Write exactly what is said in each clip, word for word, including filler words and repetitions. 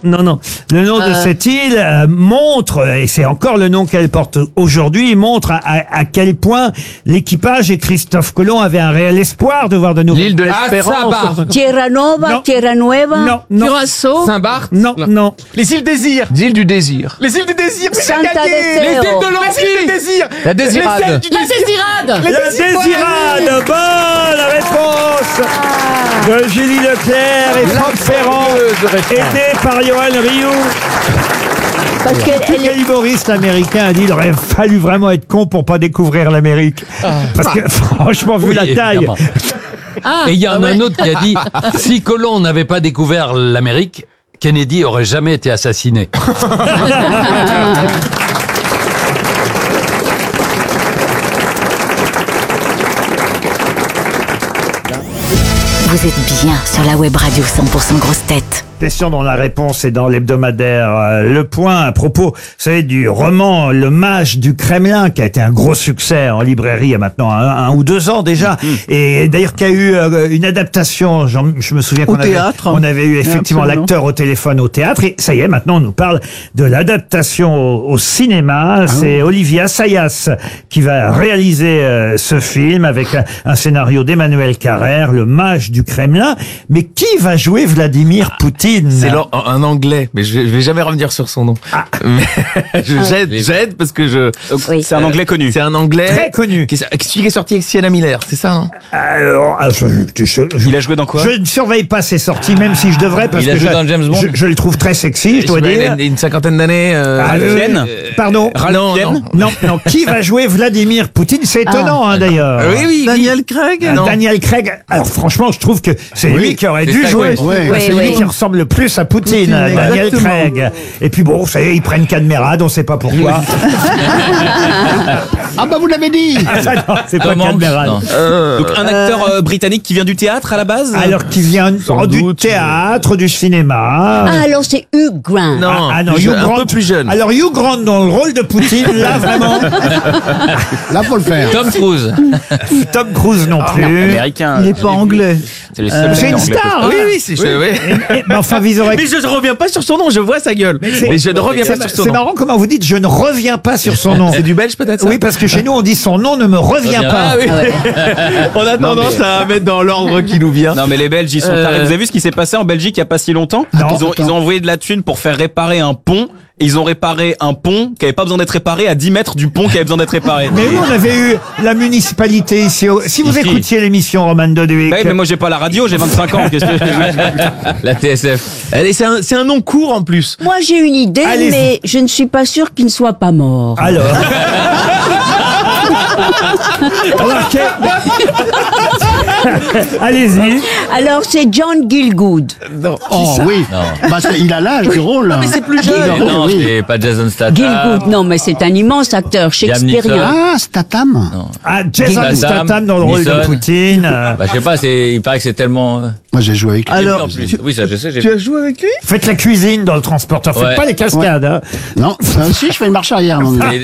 non, non. Le nom de Euh. cette île euh, montre, et c'est encore le nom qu'elle porte aujourd'hui, montre à, à- à quel point l'équipage et Christophe Colomb avaient un réel espoir de voir de nouveau. L'île de Ah, l'Espérance. Saint-Barth. Tierra Nova, Non. Tierra Nueva, Non, non, Curaçao, Saint-Barth. non, non. Les îles Désir. L'île du désir. Les îles du désir, c'est Santa gagné. de Les îles Feo. de l'Empire. Les îles du désir. La Désirade. Les îles du La désir. Désirade. Les La Désirade, bonne réponse de Julie Leclerc et Franck Ferrand, aidé par Johan Rioux. parce Tout qu'elle elle est- humoriste américain a dit il aurait fallu vraiment être con pour pas découvrir l'Amérique. Parce que franchement, vu la taille. Évidemment. Ah, Et il y en a un autre qui a dit si Colomb n'avait pas découvert l'Amérique, Kennedy aurait jamais été assassiné. Vous êtes bien sur la web radio cent pour cent grosse tête. Question dont la réponse est dans l'hebdomadaire euh, Le Point à propos, vous savez, du roman Le Mage du Kremlin qui a été un gros succès en librairie il y a maintenant un, un ou deux ans déjà, et d'ailleurs qui a eu euh, une adaptation. J'en- Je me souviens qu'on avait, théâtre. on avait eu effectivement Absolument. l'acteur au téléphone au théâtre, et ça y est, maintenant on nous parle de l'adaptation au, au cinéma. C'est Olivier Assayas qui va réaliser euh, ce film avec un, un scénario d'Emmanuel Carrère, Le Mage du Kremlin. Mais qui va jouer Vladimir Poutine? C'est l'an- un anglais, mais je vais, je vais jamais revenir sur son nom. Mais je j'aide, j'aide parce que je. Oui. C'est un anglais connu. C'est un anglais Très connu. Qui, est- celui qui est sorti avec Sienna Miller, c'est ça, non? Alors, ah, je, je- je- Il a joué dans quoi? je ne surveille pas ses sorties, même si je devrais, parce Il a que joué je, dans James Bond. je, je le trouve très sexy, je dois Il dire. a une, une cinquantaine d'années. Euh, Ah, euh, Fiennes Pardon. Ralph non, Fiennes non. Non, non. Qui va jouer Vladimir Poutine? C'est étonnant, hein, d'ailleurs. Oui, oui. Daniel Craig. Euh, non. Daniel Craig. Alors franchement, je trouve que c'est lui qui aurait c'est dû ça, jouer. ouais. Ouais. C'est Oui, lui oui. qui ressemble le plus à Poutine, Poutine, Daniel exactement. Craig. Et puis bon, vous savez, ils prennent Cadmerade, on sait pas pourquoi. Ah bah vous l'avez dit. Ah, ça, non, c'est pas Tom Hanks, Cadmerade. non. Donc un acteur euh, britannique qui vient du théâtre à la base. Alors qu'il vient Sans du doute. théâtre, du cinéma. Ah, alors c'est Hugh Grant. Non, Ah, ah non, plus Hugh jeune, un Grant. peu plus jeune. Alors Hugh Grant dans le rôle de Poutine, là vraiment. Là faut le faire. Tom Cruise. Tom Cruise non plus. Américain. Il est pas anglais. C'est le Euh, c'est une star. Oui, hein. oui, c'est. je- oui. Et- et- mais enfin, vous aurez. Mais je ne reviens pas sur son nom, je vois sa gueule. Mais, c'est- je ne reviens pas C'est sur son c'est nom. marrant comment vous dites je ne reviens pas sur son nom. C'est du belge peut-être ça? Oui, parce que chez nous on dit son nom ne me revient Revient pas. Ah oui. On a tendance à mettre dans l'ordre qui nous vient. Non mais les Belges ils sont Euh. tarés. Vous avez vu ce qui s'est passé en Belgique il y a pas si longtemps? Non. Ils ont, Attends. ils ont envoyé de la thune pour faire réparer un pont. Et ils ont réparé un pont qui avait pas besoin d'être réparé à dix mètres du pont qui avait besoin d'être réparé. Mais nous on avait eu la municipalité ici. au- Si vous Ici. écoutiez l'émission Roman Doduic. Bah oui, mais moi j'ai pas la radio, j'ai vingt-cinq ans. Qu'est-ce que La T S F. Allez, c'est un, c'est un nom court en plus. Moi j'ai une idée, Allez-y. mais je ne suis pas sûre qu'il ne soit pas mort. Alors. Alors, que- Allez-y. Alors c'est John Gielgud. Oh oui. Bah c'est- il a l'âge du rôle. Mais c'est plus jeune. Non, c'est pas Jason Statham. Gielgud, non mais c'est un immense acteur shakespearien. Ah Statham. Ah, Jason Statham, Statham dans le rôle de Neeson. Poutine. euh, Bah, je sais pas, c'est, il paraît que c'est tellement. euh, Moi j'ai joué avec lui. en plus. Oui, ça, je sais. j'ai- Tu as joué avec lui? Faites la cuisine dans le transporteur. Faites Ouais. pas les cascades. hein. Non, ça aussi je fais une marche arrière. non, mais- Il est-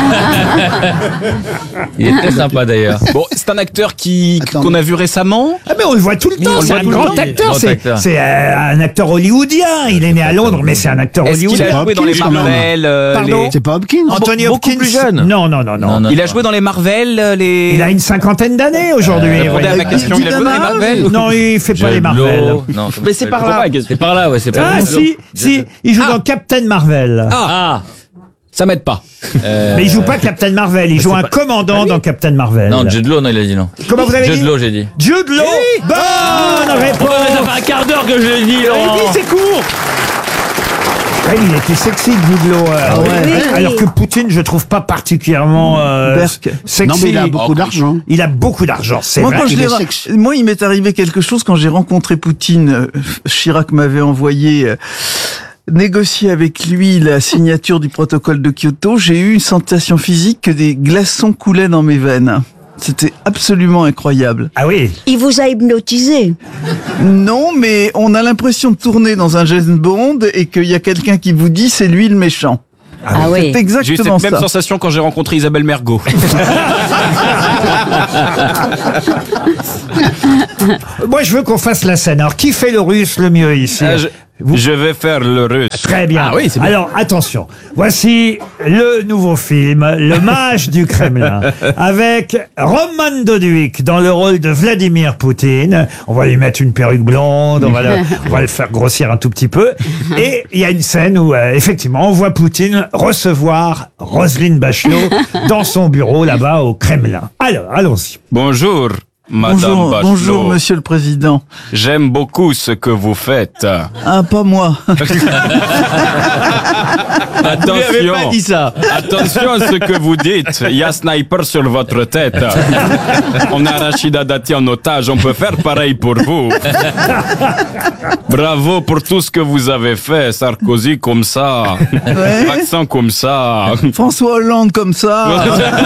Il est très sympa d'ailleurs. Bon, c'est un acteur qui Attends. qu'on a vu récemment. Ah mais on le voit tout le temps, on le c'est voit un tout le grand temps. acteur, Grand c'est acteur. c'est, euh, un acteur hollywoodien. Il est né à Londres, mais c'est un acteur Est-ce qu'il hollywoodien. a joué dans les Hopkins, quand même. Marvel euh, Pardon les- C'est pas Hopkins. Anthony beaucoup Hopkins. plus jeune. Non, non, non, non. Non, non. Il a joué dans les Marvel, euh, les. Il a une cinquantaine d'années aujourd'hui. Répondez voyez. à ma question. Il a joué dans les Marvel. Non, il fait pas les Jude Marvel. Law. Non, comment Mais ça c'est par s'appelle là. C'est par là, ouais, c'est par Ah là. si, si, il joue dans Captain Marvel. Ah. Ça m'aide pas. Euh, Mais il joue pas Captain Marvel, il joue un commandant dans Captain Marvel. Non, Jude Law, non, il a dit non. Comment vous avez Jude dit Law, j'ai dit. Jude Law. Bonne réponse. Ça fait un quart d'heure que je l'ai dit, Laurent. c'est court. Ouais, il était sexy, Jude Law. euh, ouais. Oui, oui. Alors que Poutine, je trouve pas particulièrement euh, Berk. sexy. Non mais il a beaucoup d'argent. Il a beaucoup d'argent, c'est Moi, vrai. quand je il l'ai est ra- sexy. moi, il m'est arrivé quelque chose quand j'ai rencontré Poutine. euh, Chirac m'avait envoyé euh, négocier avec lui la signature du protocole de Kyoto. J'ai eu une sensation physique que des glaçons coulaient dans mes veines. C'était absolument incroyable. Ah oui. Il vous a hypnotisé. Non, mais on a l'impression de tourner dans un James Bond et qu'il y a quelqu'un qui vous dit c'est lui le méchant. Ah oui. C'est J'ai eu cette exactement même ça. sensation quand j'ai rencontré Isabelle Mergo. Moi, je veux qu'on fasse la scène. Alors, qui fait le russe le mieux ici Ah, je- Vous- Je vais faire le russe. Très bien. Ah oui, c'est bien. Alors, attention. Voici le nouveau film, Le Mage du Kremlin, avec Roman Doduik dans le rôle de Vladimir Poutine. On va lui mettre une perruque blonde, on va le, on va le faire grossir un tout petit peu. Et il y a une scène où, euh, effectivement, on voit Poutine recevoir Roselyne Bachelot dans son bureau, là-bas, au Kremlin. Alors, allons-y. Bonjour, Madame Bonjour, Bachelot. bonjour, monsieur le président. J'aime beaucoup ce que vous faites. Ah, pas moi. Attention, pas dit ça. attention à ce que vous dites. Il y a sniper sur votre tête. On a Rachida Dati en otage. On peut faire pareil pour vous. Bravo pour tout ce que vous avez fait. Sarkozy comme ça. Ouais. Accent comme ça. François Hollande comme ça.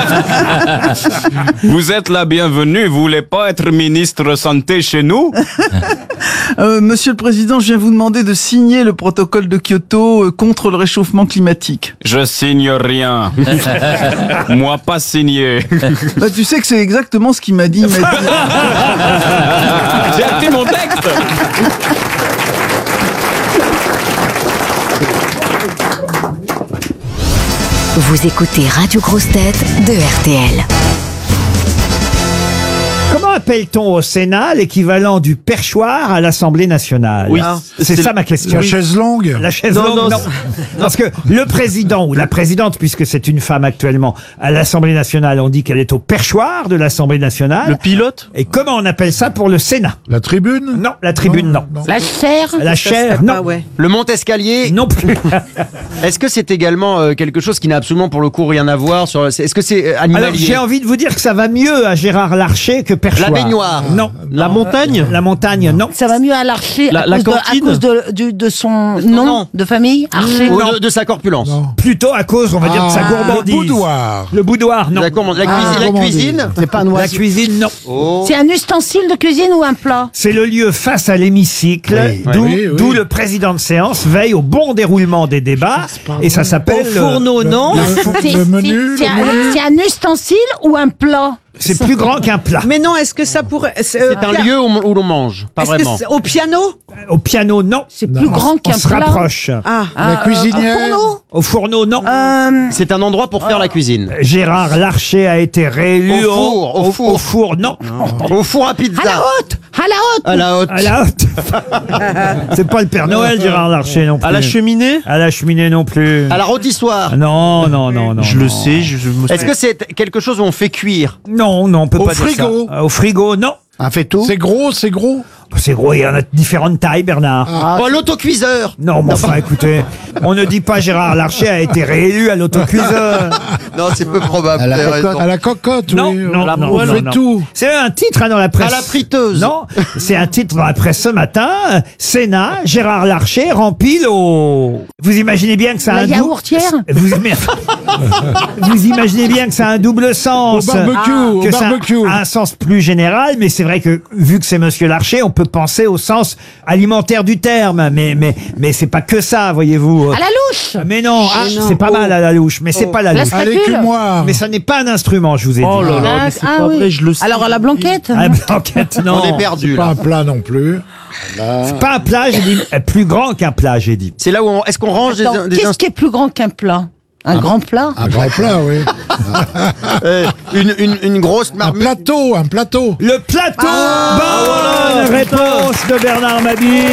Vous êtes la bienvenue. Vous voulez pas être ministre santé chez nous? Euh, monsieur le président, je viens vous demander de signer le protocole de Kyoto euh, contre le réchauffement climatique. Je signe rien. Moi pas signé. Bah, tu sais que c'est exactement ce qu'il m'a dit. Il m'a dit- J'ai appris mon texte. Vous écoutez Radio Grosse Tête de R T L. Comment appelle-t-on au Sénat l'équivalent du perchoir à l'Assemblée nationale? Oui. C'est ça ma question. La chaise longue. La chaise Non, longue, non, non. Parce que le président ou la présidente, puisque c'est une femme actuellement à l'Assemblée nationale, on dit qu'elle est au perchoir de l'Assemblée nationale. Le pilote. Et comment on appelle ça pour le Sénat? La tribune. Non, la tribune, non. La chair. La chaire, non. Le Mont-Escalier, Non plus. est-ce que c'est également euh, quelque chose qui n'a absolument pour le coup rien à voir sur le- Est-ce que c'est euh, Alors, animalier? j'ai envie de vous dire que ça va mieux à Gérard Larcher que perchoir. La baignoire. Non. La montagne. La montagne, non. Ça va mieux à l'Archer La- à, la cause de- à cantine. cause de, du- de son nom, nom. de famille. Archer. Ou de, de sa corpulence? Non. Plutôt à cause, on va dire, de sa Ah, gourmandise. le boudoir. Le boudoir, non. La, comment- la, Ah, cuisine, la comment cuisine dire. C'est pas un La oiseau. cuisine, non. Oh. C'est un ustensile de cuisine ou un plat? C'est le lieu face à l'hémicycle, Oui, d'où oui, oui. d'où le président de séance veille au bon déroulement des débats, et ça s'appelle... Au fourneau, non? Le, C'est- le menu. c'est le un, menu. c'est un ustensile ou un plat? C'est plus grand qu'un plat. Mais non, est-ce que ça pourrait... C'est euh, C'est un lieu où, où l'on mange, pas est-ce que vraiment. c'est au piano? Au piano, non. C'est plus grand On qu'un se plat. rapproche. Ah, La cuisinière. Un fourneau? Au fourneau, non. Euh, C'est un endroit pour faire la cuisine. Gérard Larcher a été réélu Au four, au four. au four, non. Au four à pizza. à la haute, à la haute. À la haute. À la haute. C'est pas le Père Noël, Gérard Larcher, non plus. À la cheminée. À la cheminée, non plus. À la rôtissoire. Non, non, non, non. Je le non. sais. Je, je me Est-ce que c'est quelque chose où on fait cuire? Non, non, on peut Au pas dire frigo. ça. Euh, Au frigo, non. Un fait-tout. C'est gros, c'est gros. C'est gros, il y en a de différentes tailles, Bernard. Oh, l'autocuiseur. Non, mais enfin, écoutez, on ne dit pas Gérard Larcher a été réélu à l'autocuiseur. Non, c'est peu probable. À la t'as cocotte, raison. à la cocotte, Non, oui. non, on non, non, fait non. tout. C'est un titre hein, dans la presse. À la friteuse. Non, c'est un titre dans la presse ce matin. euh, Sénat, Gérard Larcher rempile au... Vous imaginez bien que ça a La un double... yaourtière. Vous, vous imaginez bien que ça a un double sens. Au barbecue, au que ça barbecue. a un sens plus général, mais c'est vrai que vu que c'est Monsieur Larcher, on peut penser au sens alimentaire du terme. Mais mais mais c'est pas que ça, voyez-vous. À la louche. Mais non, ah, Mais non. c'est pas mal à la louche, mais c'est pas la La louche. À spatule. l'écumoire. Mais ça n'est pas un instrument, je vous ai dit. Oh là là, Ah, mais c'est ah pas oui. vrai, je le sais. Alors à la blanquette. Ah, blanquette, non. On est perdu Pas là. un plat non plus. C'est pas un plat, j'ai dit euh, plus grand qu'un plat, j'ai dit. C'est là où on... Est-ce qu'on range des, Attends, des Qu'est-ce inst- qui est plus grand qu'un plat? Un grand plat? Un grand plat, oui. euh, une, une, une grosse Un marmite? plateau, un plateau. Le plateau. Bonne réponse de Bernard Mabille.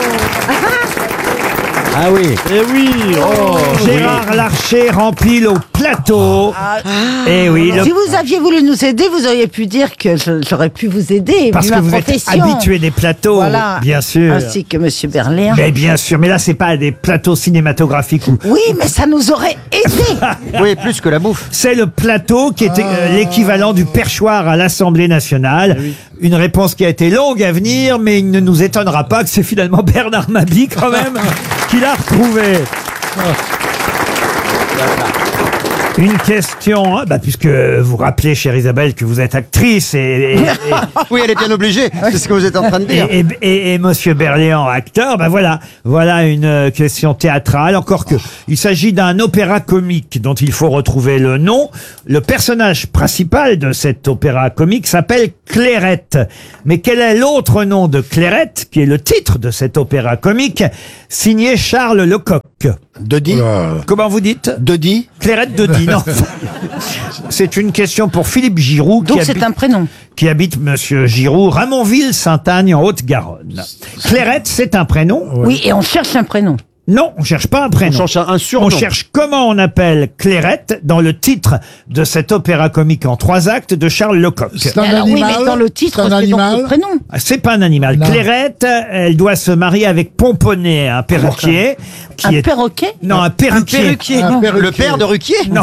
Ah oui. Eh oui. Oh. Gérard Larcher rempile au plateau. Et oui, le- Si vous aviez voulu nous aider, vous auriez pu dire que je- j'aurais pu vous aider. parce vu que ma vous êtes profession. habitué des plateaux, Voilà. bien sûr. Ainsi que Monsieur Berléand. Mais bien sûr, mais là c'est pas des plateaux cinématographiques où Oui, mais ça nous aurait aidé. Oui, plus que la bouffe. c'est le plateau qui était euh, l'équivalent du perchoir à l'Assemblée nationale. Une réponse qui a été longue à venir, mais il ne nous étonnera pas que c'est finalement Bernard Mabille quand même qui l'a retrouvé. Une question, hein, bah, puisque vous rappelez, chère Isabelle, que vous êtes actrice et... et- et- Oui, elle est bien obligée. C'est ce que vous êtes en train de dire. Et, et, et- et Monsieur Berléand, acteur, ben voilà, voilà une euh, question théâtrale. Encore que, il s'agit d'un opéra comique dont il faut retrouver le nom. Le personnage principal de cet opéra comique s'appelle Clairette. Mais quel est l'autre nom de Clairette, qui est le titre de cet opéra comique, signé Charles Lecoq? Dodi. Comment vous dites? Dodi. Clairette Dodi, non. C'est une question pour Philippe Giroud. Donc qui c'est habite- un prénom. qui habite Monsieur Giroud, Ramonville-Saint-Agne en Haute-Garonne. Clairette, c'est un prénom? Oui, et on cherche un prénom. Non, on cherche pas un prénom. On cherche un- un surnom. On cherche comment on appelle Clairette dans le titre de cet opéra comique en trois actes de Charles Lecoq. C'est un Alors, oui, animal. mais dans le titre, C'est un c'est donc animal. le prénom. Ah, c'est pas un animal. Non. Clairette, elle doit se marier avec Pomponnet, un perruquier. Qui Un est... perroquet Non, un perruquier. Un perruquier. Le père de Ruquier. Non.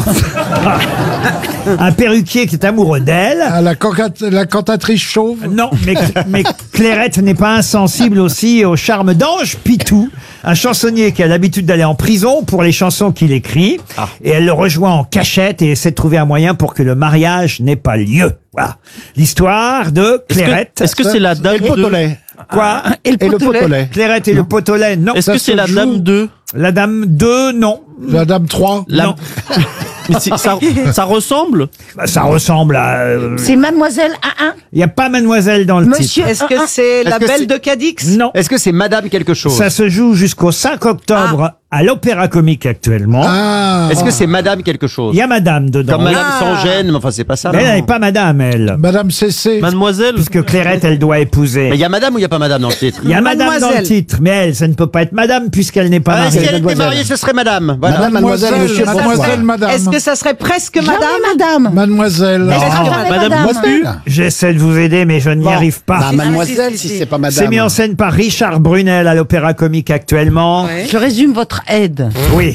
Un perruquier qui est amoureux d'elle. Ah, la, cantate- la cantatrice chauve. Non, mais, mais Clairette n'est pas insensible aussi au charme d'Ange Pitou, un chansonnier qui a l'habitude d'aller en prison pour les chansons qu'il écrit. Et elle le rejoint en cachette et essaie de trouver un moyen pour que le mariage n'ait pas lieu. Voilà. L'histoire de Clairette. Est-ce que c'est la dame Et le pot au de... lait. Quoi? Et le Et le pot potelet. au lait. Clairette et le pot au lait, non. Est-ce que Ça c'est se la joue. dame de... La dame deux, non. La dame trois. La... Non. Mais c'est- ça, ça ressemble. Bah, ça ressemble à... euh, C'est Mademoiselle A un. Il n'y a pas mademoiselle dans le Monsieur titre. Est-ce que c'est la que belle c'est- de Cadix? Non. Est-ce que c'est Madame quelque chose? Ça se joue jusqu'au cinq octobre à l'Opéra Comique actuellement. Ah. Est-ce que c'est Madame quelque chose? Il y a madame dedans. Comme Madame Ah. sans gêne, mais enfin c'est pas ça. Mais elle non. n'est pas madame, elle. Madame Cessé. Mademoiselle. Puisque Clairette, elle doit épouser. Mais il y a Madame ou il y a pas Madame dans le titre? Il y a madame dans le Mademoiselle. titre, mais elle, ça ne peut pas être madame puisqu'elle n'est pas Ah, si mariée. elle était mariée, ce serait Madame. Voilà. Madame, mademoiselle, monsieur, Ça mademoiselle, serait- madame. Est-ce que ça serait presque Jamais madame? madame. Mademoiselle. Est-ce que jamais Madame madame Mostu. J'essaie de vous aider, mais je n'y arrive pas. Bah, mademoiselle, si, si, si si. c'est pas madame. C'est mis en scène par Richard Brunel à l'Opéra Comique actuellement. Ouais. Je résume votre aide. Oui.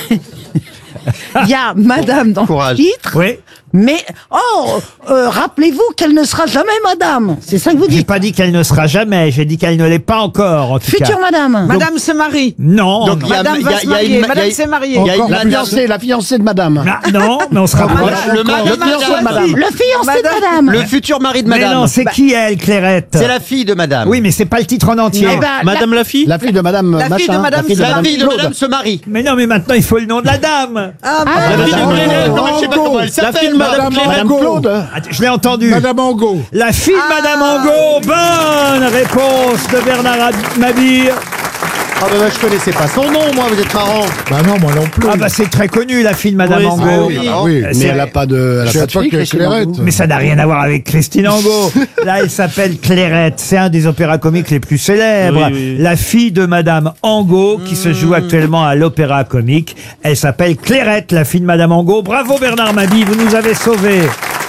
Il y a madame dans Courage. le titre, Oui. mais oh, euh, rappelez-vous qu'elle ne sera jamais madame. C'est ça que vous J'ai dites. pas dit qu'elle ne sera jamais, j'ai dit qu'elle ne l'est pas encore, en tout cas. Future madame. Madame se marie. Non. Donc, non. il y a- Madame il y a- va se il y a une- marier. il y a- Madame s'est mariée. Il y a Encore une la madame- fiancée, la fiancée de madame. Ah, non, mais on se rapproche. Le mari Le de fiancé de Madame. madame. Le fiancé de Madame- madame. Le futur mari de Mais Madame. non, c'est qui elle, Clairette? C'est la fille de Madame. Oui, mais c'est pas le titre en entier. Eh ben, Madame la fille. La fille de madame La fille machin. de madame- fille de La madame fille de Claude. Madame se marie. Mais non, mais maintenant il faut le nom de la dame. Ah, bah, La fille de Madame Clairette, Angot. non, je sais pas comment elle La s'appelle. fille de Madame Madame Clairette. Madame Claude. Attends, je l'ai entendu. Madame Angot. La fille de Madame Angot. Bonne réponse de Bernard Mabille. Ah bah, bah, je connaissais pas son nom, moi, vous êtes marrant. Bah non, moi non plus. Ah bah c'est très connu, la fille de Madame Oui, Angot. Ah oui, ah oui, Euh, mais c'est- elle a pas de, elle a Je pas de sais pas fille, que Christine Clairette. Angot. Mais ça n'a rien à voir avec Christine Angot. Là, elle s'appelle Clairette. C'est un des opéras comiques les plus célèbres. Oui, oui. La fille de Madame Angot, qui se joue actuellement à l'Opéra Comique. Elle s'appelle Clairette, la fille de Madame Angot. Bravo Bernard Mabille, vous nous avez sauvés.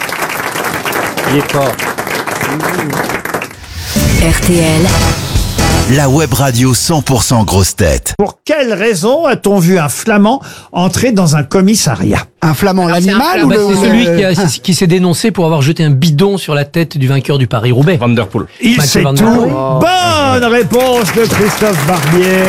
Il est fort. R T L, La web radio cent pour cent grosse tête. Pour quelle raison a-t-on vu un flamand entrer dans un commissariat? Un flamand, l'animal ou Bah, le... c'est celui le- qui, a- qui s'est dénoncé pour avoir jeté un bidon sur la tête du vainqueur du Paris-Roubaix. Van der Poel. Il Mathieu sait Van tout. Der Poel. Bonne réponse de Christophe Barbier.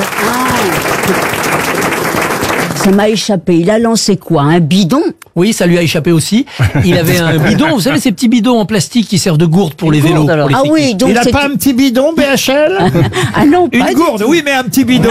Ça m'a échappé. Il a lancé quoi? Un bidon? Oui, ça lui a échappé aussi. Il avait un bidon, vous savez, ces petits bidons en plastique qui servent de gourde pour les vélos. gourde, alors. pour les Ah oui, cyclistes. donc Il n'a c'est- pas un petit bidon, B H L? Ah non, pas Une du gourde, oui, mais un petit bidon.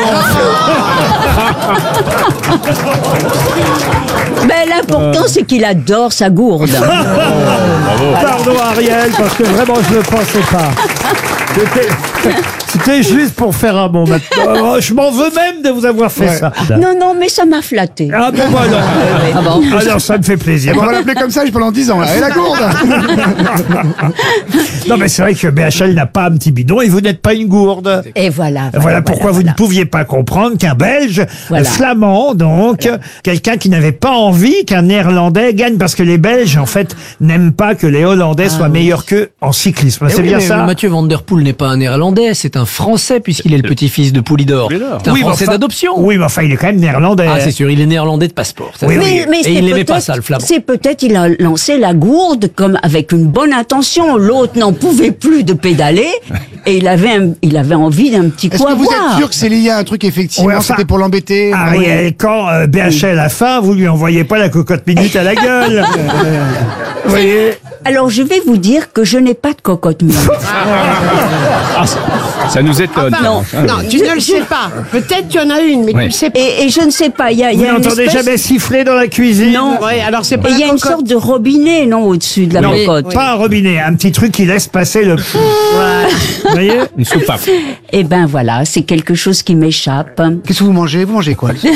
Mais l'important, c'est qu'il adore sa gourde. Pardon Ariel, parce que vraiment je ne le pensais pas. C'était- C'était juste pour faire un bon maintenant. Je m'en veux même de vous avoir fait ça. Non, non, mais ça m'a flatté. Ah bon, voilà. Ah bon? Alors ça me fait plaisir. On va l'appeler comme ça pendant dix ans. Là. Et la gourde. Non mais c'est vrai que B H L n'a pas un petit bidon et vous n'êtes pas une gourde. Et voilà. Voilà, pourquoi vous ne pouviez pas comprendre qu'un Belge, Voilà. euh, flamand donc, quelqu'un qui n'avait pas envie qu'un Néerlandais gagne, parce que les Belges en fait n'aiment pas que les Hollandais soient meilleurs qu'eux en cyclisme. Eh C'est oui, bien mais ça? Mathieu Van Der Poel n'est pas un Néerlandais. néerlandais, c'est un Français puisqu'il est le petit-fils de Poulidor. C'est un Oui, mais Français enfin- d'adoption. Oui, mais enfin, il est quand même néerlandais. Ah, c'est sûr, il est néerlandais de passeport. ça, Oui, c'est oui. sûr. Mais Et c'est il n'aimait pas peut-être- ça, le flamand. C'est peut-être il a lancé la gourde comme avec une bonne intention. L'autre n'en pouvait plus de pédaler et il avait un- il avait envie d'un petit Est-ce coup que à vous boire. êtes sûr que c'est lié à un truc, effectivement, Ouais, enfin, c'était pour l'embêter? Ariel, quand euh, B H L a faim, vous lui envoyez pas la cocotte minute à la gueule. Vous voyez? Alors je vais vous dire que je n'ai pas de cocotte minute. Ah, ça, ça nous étonne. Enfin, non, tu ne le sais pas. Peut-être tu en as une, mais tu Oui. le sais pas. Et, et je ne sais pas, il y a, il Vous y a une n'entendez espèce- jamais siffler dans la cuisine? Non. Ouais, alors c'est pas Et il y la a une cocotte. sorte de robinet, non, au-dessus de la Non, cocotte. pas un robinet, un petit truc qui laisse passer le... Vous voyez? Une soupape. Eh ben voilà, c'est quelque chose qui m'échappe. Qu'est-ce que vous mangez? Vous mangez quoi?